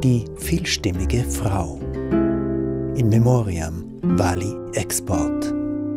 Die vielstimmige Frau. In Memoriam, Wally Export.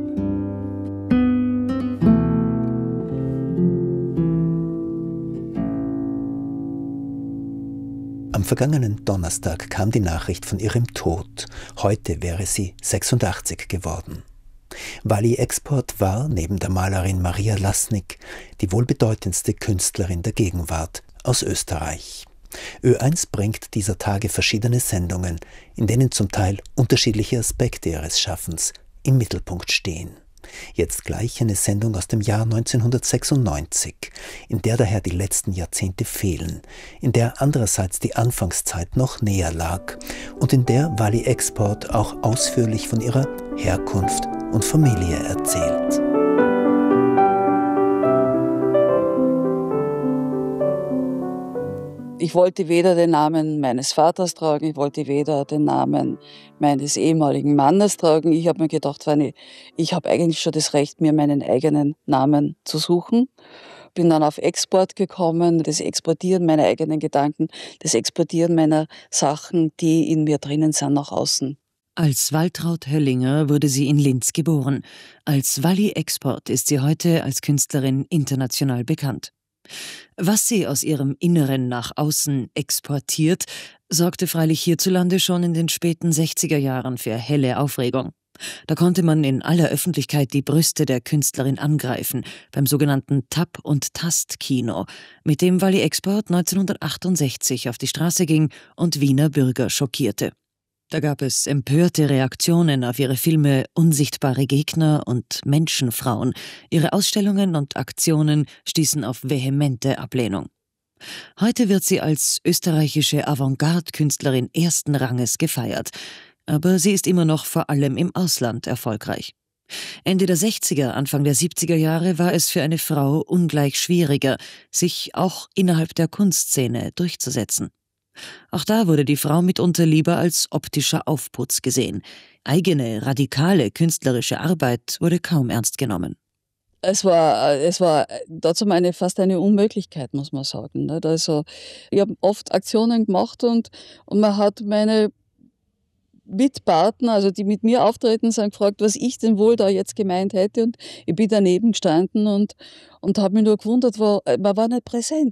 Am vergangenen Donnerstag kam die Nachricht von ihrem Tod. Heute wäre sie 86 geworden. Wally Export war, neben der Malerin Maria Lassnig, die wohl bedeutendste Künstlerin der Gegenwart aus Österreich. Ö1 bringt dieser Tage verschiedene Sendungen, in denen zum Teil unterschiedliche Aspekte ihres Schaffens im Mittelpunkt stehen. Jetzt gleich eine Sendung aus dem Jahr 1996, in der daher die letzten Jahrzehnte fehlen, in der andererseits die Anfangszeit noch näher lag und in der Wally Export auch ausführlich von ihrer Herkunft und Familie erzählt. Ich wollte weder den Namen meines Vaters tragen, ich wollte weder den Namen meines ehemaligen Mannes tragen. Ich habe mir gedacht, ich habe eigentlich schon das Recht, mir meinen eigenen Namen zu suchen. Bin dann auf Export gekommen, das Exportieren meiner eigenen Gedanken, das Exportieren meiner Sachen, die in mir drinnen sind, nach außen. Als Waltraud Höllinger wurde sie in Linz geboren. Als Wally Export ist sie heute als Künstlerin international bekannt. Was sie aus ihrem Inneren nach außen exportiert, sorgte freilich hierzulande schon in den späten 60er Jahren für helle Aufregung. Da konnte man in aller Öffentlichkeit die Brüste der Künstlerin angreifen, beim sogenannten Tap- und Tast-Kino, mit dem Wally Export 1968 auf die Straße ging und Wiener Bürger schockierte. Da gab es empörte Reaktionen auf ihre Filme Unsichtbare Gegner und Menschenfrauen. Ihre Ausstellungen und Aktionen stießen auf vehemente Ablehnung. Heute wird sie als österreichische Avantgarde-Künstlerin ersten Ranges gefeiert. Aber sie ist immer noch vor allem im Ausland erfolgreich. Ende der 60er, Anfang der 70er Jahre war es für eine Frau ungleich schwieriger, sich auch innerhalb der Kunstszene durchzusetzen. Auch da wurde die Frau mitunter lieber als optischer Aufputz gesehen. Eigene, radikale künstlerische Arbeit wurde kaum ernst genommen. Es war dazu fast eine Unmöglichkeit, muss man sagen. Also, ich habe oft Aktionen gemacht und man hat meine Mitpartner, also die mit mir auftreten sind, gefragt, was ich denn wohl da jetzt gemeint hätte. Und ich bin daneben gestanden und habe mich nur gewundert, man war nicht präsent.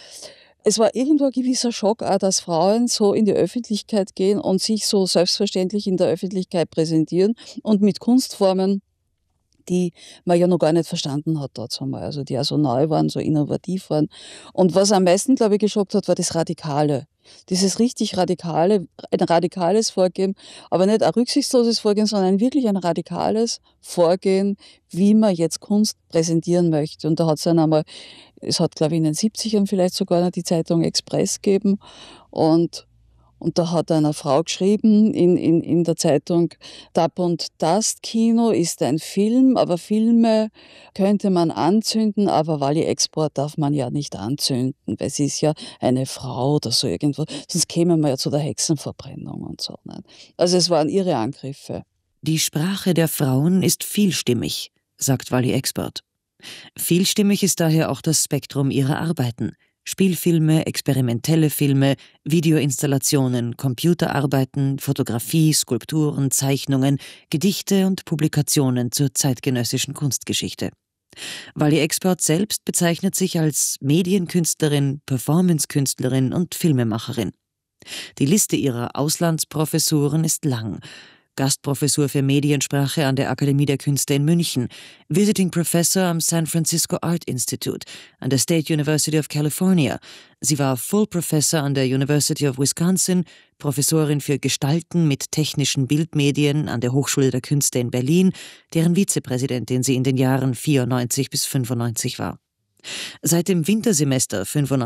Es war irgendwo ein gewisser Schock auch, dass Frauen so in die Öffentlichkeit gehen und sich so selbstverständlich in der Öffentlichkeit präsentieren und mit Kunstformen, die man ja noch gar nicht verstanden hat dazu mal, also die auch so neu waren, so innovativ waren. Und was am meisten, glaube ich, geschockt hat, war das Radikale. Dieses richtig radikale, ein radikales Vorgehen, aber nicht ein rücksichtsloses Vorgehen, sondern wirklich ein radikales Vorgehen, wie man jetzt Kunst präsentieren möchte. Und da hat es dann einmal, es hat, glaube ich, in den 70ern vielleicht sogar noch die Zeitung Express gegeben und da hat eine Frau geschrieben in der Zeitung, Tap- und Tast-Kino ist ein Film, aber Filme könnte man anzünden, aber Wally Export darf man ja nicht anzünden, weil sie ist ja eine Frau oder so irgendwo, sonst kämen wir ja zu der Hexenverbrennung und so. Nicht? Also es waren ihre Angriffe. Die Sprache der Frauen ist vielstimmig, sagt Wally Export. Vielstimmig ist daher auch das Spektrum ihrer Arbeiten. Spielfilme, experimentelle Filme, Videoinstallationen, Computerarbeiten, Fotografie, Skulpturen, Zeichnungen, Gedichte und Publikationen zur zeitgenössischen Kunstgeschichte. Wally Export selbst bezeichnet sich als Medienkünstlerin, Performancekünstlerin und Filmemacherin. Die Liste ihrer Auslandsprofessuren ist lang. Gastprofessur für Mediensprache an der Akademie der Künste in München, Visiting Professor am San Francisco Art Institute, an der State University of California. Sie war Full Professor an der University of Wisconsin, Professorin für Gestalten mit technischen Bildmedien an der Hochschule der Künste in Berlin, deren Vizepräsidentin sie in den Jahren 94 bis 95 war. Seit dem Wintersemester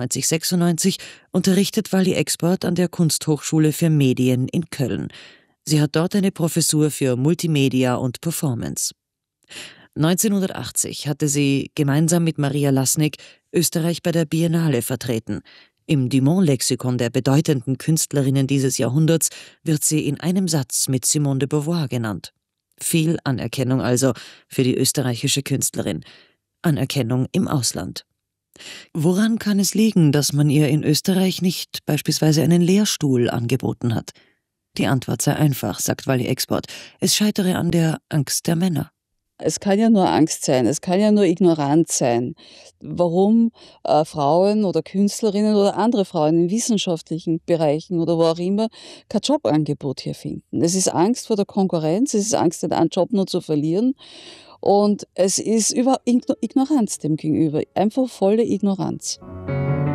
95/96 unterrichtet Wally Export an der Kunsthochschule für Medien in Köln. Sie hat dort eine Professur für Multimedia und Performance. 1980 hatte sie gemeinsam mit Maria Lassnig Österreich bei der Biennale vertreten. Im Dumont-Lexikon der bedeutenden Künstlerinnen dieses Jahrhunderts wird sie in einem Satz mit Simone de Beauvoir genannt. Viel Anerkennung also für die österreichische Künstlerin. Anerkennung im Ausland. Woran kann es liegen, dass man ihr in Österreich nicht beispielsweise einen Lehrstuhl angeboten hat? Die Antwort sei einfach, sagt Wally Export. Es scheitere an der Angst der Männer. Es kann ja nur Angst sein, es kann ja nur Ignoranz sein, warum Frauen oder Künstlerinnen oder andere Frauen in wissenschaftlichen Bereichen oder wo auch immer kein Jobangebot hier finden. Es ist Angst vor der Konkurrenz, es ist Angst, den einen Job nur zu verlieren und es ist Ignoranz dem gegenüber, einfach volle Ignoranz.